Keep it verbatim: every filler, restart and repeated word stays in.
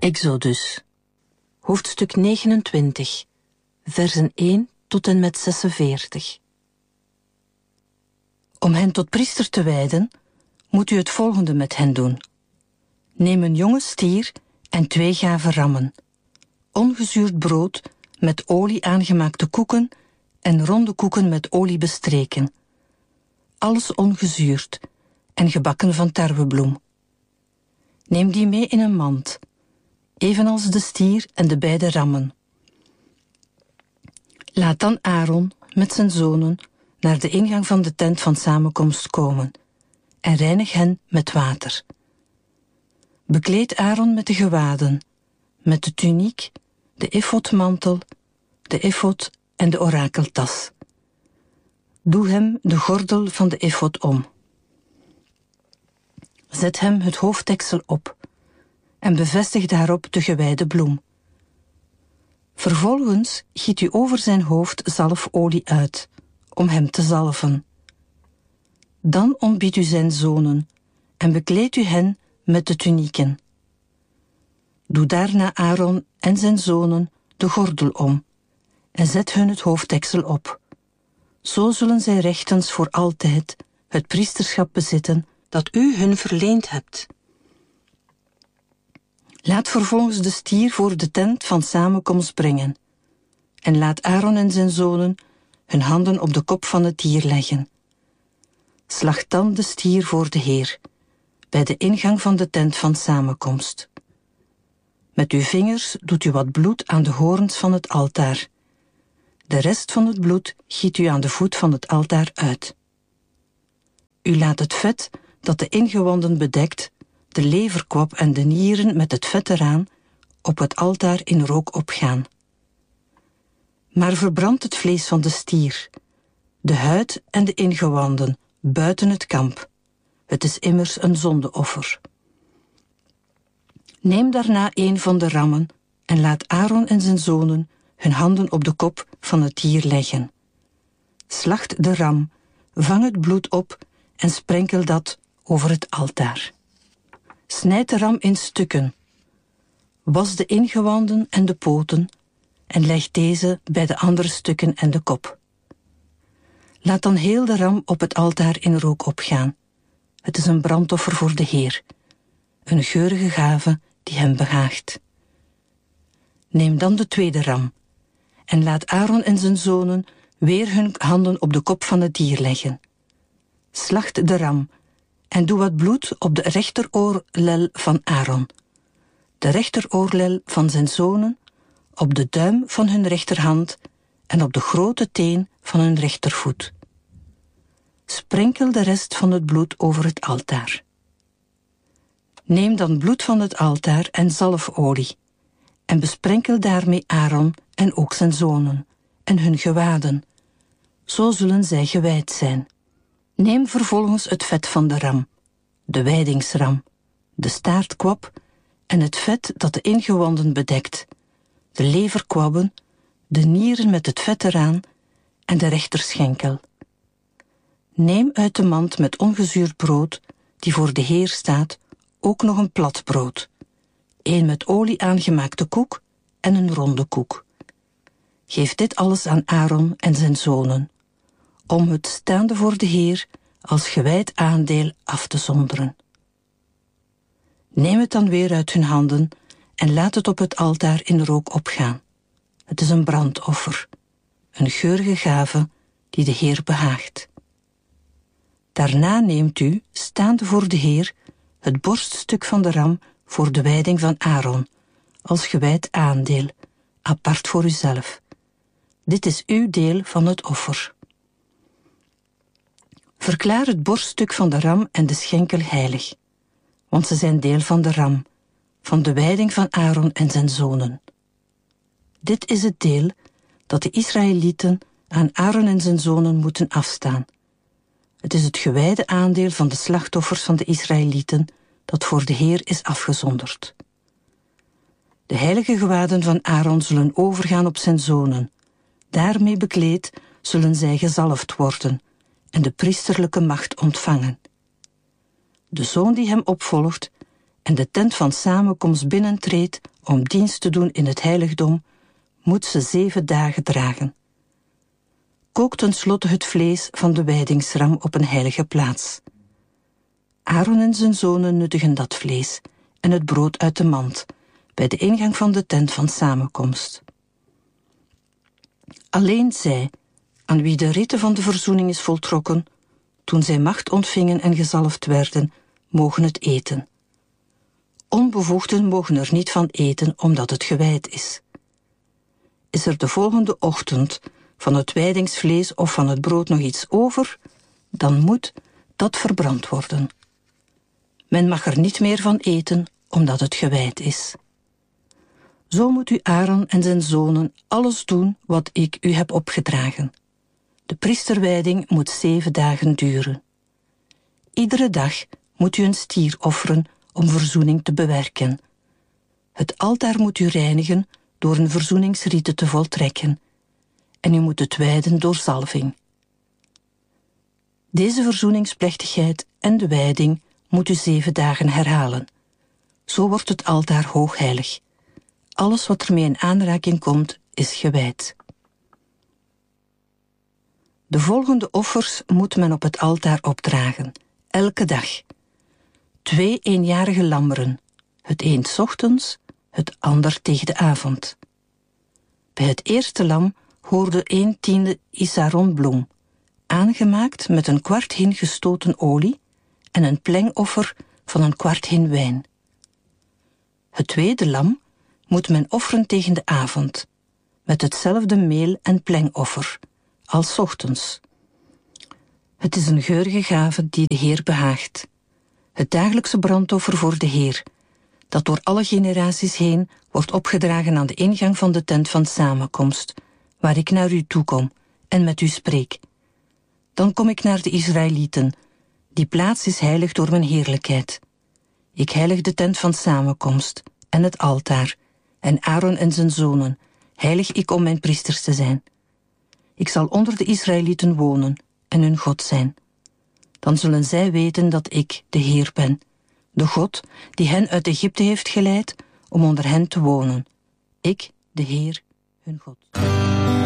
Exodus, hoofdstuk negenentwintig, versen één tot en met zesenveertig. Om hen tot priester te wijden, moet u het volgende met hen doen. Neem een jonge stier en twee gave rammen, ongezuurd brood met olie aangemaakte koeken en ronde koeken met olie bestreken. Alles ongezuurd en gebakken van tarwebloem. Neem die mee in een mand, evenals de stier en de beide rammen. Laat dan Aaron met zijn zonen naar de ingang van de tent van samenkomst komen en reinig hen met water. Bekleed Aaron met de gewaden, met de tuniek, de efodmantel, de efod en de orakeltas. Doe hem de gordel van de efod om. Zet hem het hoofddeksel op en bevestig daarop de gewijde bloem. Vervolgens giet u over zijn hoofd zalfolie uit, om hem te zalven. Dan ontbiedt u zijn zonen en bekleedt u hen met de tunieken. Doe daarna Aaron en zijn zonen de gordel om en zet hun het hoofddeksel op. Zo zullen zij rechtens voor altijd het priesterschap bezitten dat u hun verleend hebt. Laat vervolgens de stier voor de tent van samenkomst brengen en laat Aaron en zijn zonen hun handen op de kop van het dier leggen. Slacht dan de stier voor de Heer, bij de ingang van de tent van samenkomst. Met uw vingers doet u wat bloed aan de hoorns van het altaar. De rest van het bloed giet u aan de voet van het altaar uit. U laat het vet dat de ingewanden bedekt, de leverkwap en de nieren met het vet eraan, op het altaar in rook opgaan. Maar verbrand het vlees van de stier, de huid en de ingewanden, buiten het kamp. Het is immers een zondeoffer. Neem daarna een van de rammen en laat Aaron en zijn zonen hun handen op de kop van het dier leggen. Slacht de ram, vang het bloed op en sprenkel dat over het altaar. Snijd de ram in stukken. Was de ingewanden en de poten en leg deze bij de andere stukken en de kop. Laat dan heel de ram op het altaar in rook opgaan. Het is een brandoffer voor de Heer, een geurige gave die hem behaagt. Neem dan de tweede ram en laat Aaron en zijn zonen weer hun handen op de kop van het dier leggen. Slacht de ram en doe wat bloed op de rechteroorlel van Aaron, de rechteroorlel van zijn zonen, op de duim van hun rechterhand en op de grote teen van hun rechtervoet. Sprenkel de rest van het bloed over het altaar. Neem dan bloed van het altaar en zalfolie en besprenkel daarmee Aaron en ook zijn zonen en hun gewaden. Zo zullen zij gewijd zijn. Neem vervolgens het vet van de ram, de wijdingsram, de staartkwab en het vet dat de ingewanden bedekt, de leverkwabben, de nieren met het vet eraan en de rechterschenkel. Neem uit de mand met ongezuurd brood, die voor de Heer staat, ook nog een plat brood, een met olie aangemaakte koek en een ronde koek. Geef dit alles aan Aaron en zijn zonen, om het staande voor de Heer als gewijd aandeel af te zonderen. Neem het dan weer uit hun handen en laat het op het altaar in rook opgaan. Het is een brandoffer, een geurige gave die de Heer behaagt. Daarna neemt u, staande voor de Heer, het borststuk van de ram voor de wijding van Aaron, als gewijd aandeel, apart voor uzelf. Dit is uw deel van het offer. Verklaar het borststuk van de ram en de schenkel heilig, want ze zijn deel van de ram, van de wijding van Aaron en zijn zonen. Dit is het deel dat de Israëlieten aan Aaron en zijn zonen moeten afstaan. Het is het gewijde aandeel van de slachtoffers van de Israëlieten dat voor de Heer is afgezonderd. De heilige gewaden van Aaron zullen overgaan op zijn zonen. Daarmee bekleed zullen zij gezalfd worden en de priesterlijke macht ontvangen. De zoon die hem opvolgt en de tent van samenkomst binnentreedt om dienst te doen in het heiligdom, moet ze zeven dagen dragen. Kook tenslotte het vlees van de wijdingsram op een heilige plaats. Aaron en zijn zonen nuttigen dat vlees en het brood uit de mand, bij de ingang van de tent van samenkomst. Alleen zij, aan wie de rite van de verzoening is voltrokken, toen zij macht ontvingen en gezalfd werden, mogen het eten. Onbevoegden mogen er niet van eten, omdat het gewijd is. Is er de volgende ochtend van het wijdingsvlees of van het brood nog iets over, dan moet dat verbrand worden. Men mag er niet meer van eten, omdat het gewijd is. Zo moet u Aaron en zijn zonen alles doen wat ik u heb opgedragen. De priesterwijding moet zeven dagen duren. Iedere dag moet u een stier offeren om verzoening te bewerken. Het altaar moet u reinigen door een verzoeningsrite te voltrekken. En u moet het wijden door zalving. Deze verzoeningsplechtigheid en de wijding moet u zeven dagen herhalen. Zo wordt het altaar hoogheilig. Alles wat ermee in aanraking komt, is gewijd. De volgende offers moet men op het altaar opdragen, elke dag. Twee eenjarige lammeren, het een 's ochtends, het ander tegen de avond. Bij het eerste lam hoorde een tiende isaronbloem, aangemaakt met een kwart hin gestoten olie en een plengoffer van een kwart hin wijn. Het tweede lam moet men offeren tegen de avond, met hetzelfde meel en plengoffer, als 's ochtends. Het is een geurige gave die de Heer behaagt. Het dagelijkse brandoffer voor de Heer, dat door alle generaties heen wordt opgedragen aan de ingang van de tent van samenkomst, waar ik naar u toekom en met u spreek. Dan kom ik naar de Israëlieten. Die plaats is heilig door mijn heerlijkheid. Ik heilig de tent van samenkomst en het altaar, en Aaron en zijn zonen heilig ik om mijn priesters te zijn. Ik zal onder de Israëlieten wonen en hun God zijn. Dan zullen zij weten dat ik de Heer ben, de God die hen uit Egypte heeft geleid om onder hen te wonen. Ik, de Heer, hun God.